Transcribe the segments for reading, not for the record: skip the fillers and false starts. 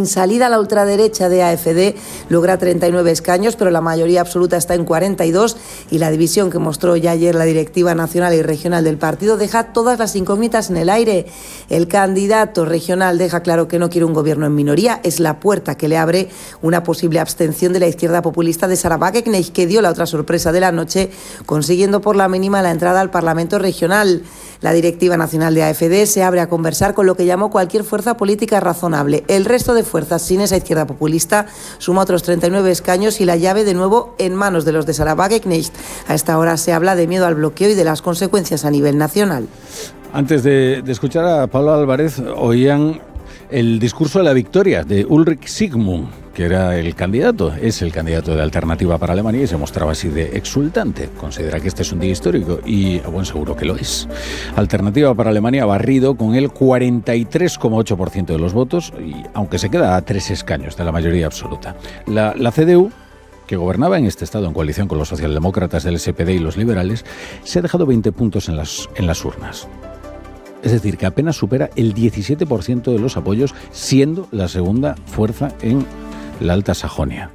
sin salida. La ultraderecha de AfD logra 39 escaños, pero la mayoría absoluta está en 42, y la división que mostró ya ayer la directiva nacional y regional del partido deja todas las incógnitas en el aire. El candidato regional deja claro que no quiere un gobierno en minoría. Es la puerta que le abre una posible abstención de la izquierda populista de Sarah Wagenknecht, que dio la otra sorpresa de la noche, consiguiendo por la mínima la entrada al Parlamento regional. La directiva nacional de AfD se abre a conversar con lo que llamó cualquier fuerza política razonable. El resto de fuerzas sin esa izquierda populista suma otros 39 escaños y la llave de nuevo en manos de los de Sarah Wagenknecht. A esta hora se habla de miedo al bloqueo y de las consecuencias a nivel nacional. Antes de escuchar a Pablo Álvarez, oían el discurso de la victoria de Ulrich Zygmunt, que era es el candidato de Alternativa para Alemania, y se mostraba así de exultante. Considera que este es un día histórico y a buen seguro que lo es. Alternativa para Alemania ha barrido con el 43,8% de los votos, y aunque se queda a 3 escaños de la mayoría absoluta. La CDU, que gobernaba en este estado en coalición con los socialdemócratas del SPD y los liberales, se ha dejado 20 puntos en las urnas. Es decir, que apenas supera el 17% de los apoyos, siendo la segunda fuerza en la Alta Sajonia.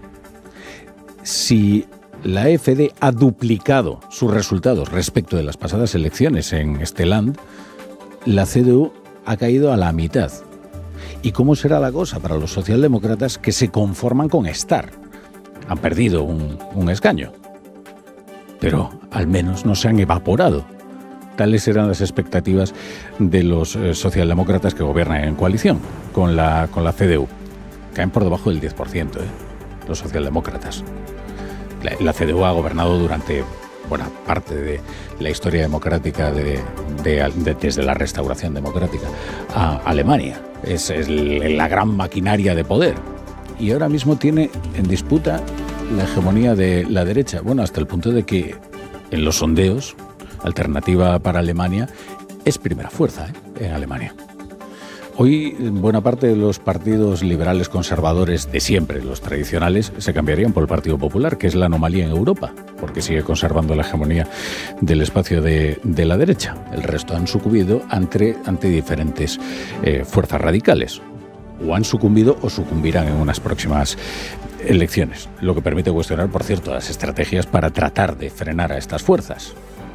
Si la AfD ha duplicado sus resultados respecto de las pasadas elecciones en este land, la CDU ha caído a la mitad. ¿Y cómo será la cosa para los socialdemócratas, que se conforman con estar? Han perdido un escaño, pero al menos no se han evaporado. Tales eran las expectativas de los socialdemócratas que gobiernan en coalición con la CDU. Caen por debajo del 10%, los socialdemócratas. La CDU ha gobernado durante buena parte de la historia democrática desde la restauración democrática a Alemania. Es la gran maquinaria de poder. Y ahora mismo tiene en disputa la hegemonía de la derecha. Bueno, hasta el punto de que en los sondeos, Alternativa para Alemania es primera fuerza en Alemania. Hoy, buena parte de los partidos liberales conservadores de siempre, los tradicionales, se cambiarían por el Partido Popular, que es la anomalía en Europa, porque sigue conservando la hegemonía del espacio de la derecha. El resto han sucumbido ante diferentes fuerzas radicales. O han sucumbido o sucumbirán en unas próximas elecciones, lo que permite cuestionar, por cierto, las estrategias para tratar de frenar a estas fuerzas.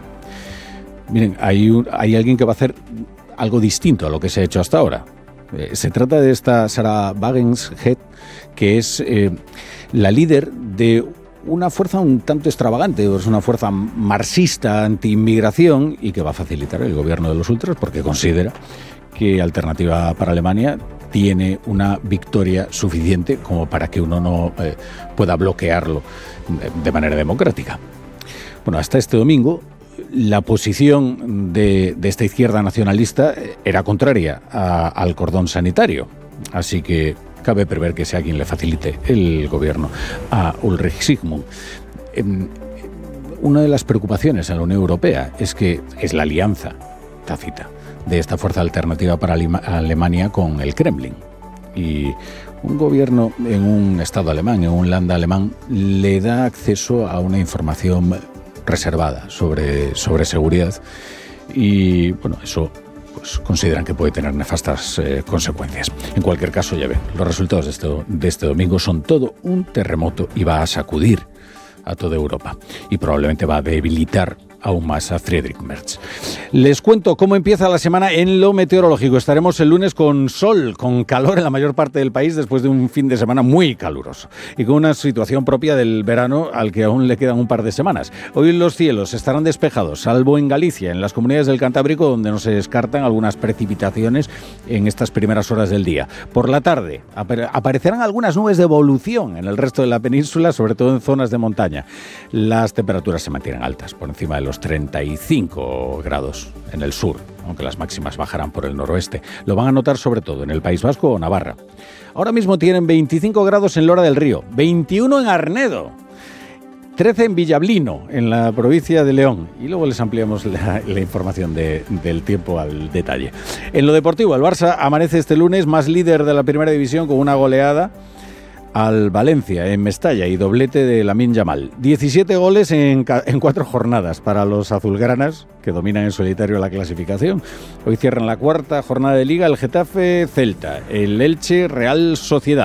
Miren, hay alguien que va a hacer algo distinto a lo que se ha hecho hasta ahora. Se trata de esta Sarah Wagenknecht, que es la líder de una fuerza un tanto extravagante, es una fuerza marxista anti-inmigración, y que va a facilitar el gobierno de los ultras porque considera que Alternativa para Alemania tiene una victoria suficiente como para que uno no pueda bloquearlo de manera democrática. Bueno, hasta este domingo la posición de esta izquierda nacionalista era contraria al cordón sanitario, así que cabe prever que sea quien le facilite el gobierno a Ulrich Zygmunt. Una de las preocupaciones en la Unión Europea es la alianza tácita de esta fuerza alternativa para Alemania con el Kremlin. Y un gobierno en un estado alemán, en un land alemán, le da acceso a una información reservada sobre seguridad, y bueno, eso pues consideran que puede tener nefastas consecuencias. En cualquier caso, ya ven, los resultados de este domingo son todo un terremoto y va a sacudir a toda Europa y probablemente va a debilitar aún más a Friedrich Merz. Les cuento cómo empieza la semana en lo meteorológico. Estaremos el lunes con sol, con calor en la mayor parte del país después de un fin de semana muy caluroso y con una situación propia del verano al que aún le quedan un par de semanas. Hoy los cielos estarán despejados, salvo en Galicia, en las comunidades del Cantábrico, donde no se descartan algunas precipitaciones en estas primeras horas del día. Por la tarde aparecerán algunas nubes de evolución en el resto de la península, sobre todo en zonas de montaña. Las temperaturas se mantienen altas, por encima de los 35 grados en el sur, aunque las máximas bajarán por el noroeste. Lo van a notar sobre todo en el País Vasco o Navarra. Ahora mismo tienen 25 grados en Lora del Río, 21 en Arnedo, 13 en Villablino, en la provincia de León. Y luego les ampliamos la información del tiempo al detalle. En lo deportivo, el Barça amanece este lunes más líder de la primera división con una goleada al Valencia en Mestalla y doblete de Lamine Yamal. 17 goles en 4 jornadas para los azulgranas, que dominan en solitario la clasificación. Hoy cierran la cuarta jornada de Liga el Getafe Celta, el Elche Real Sociedad.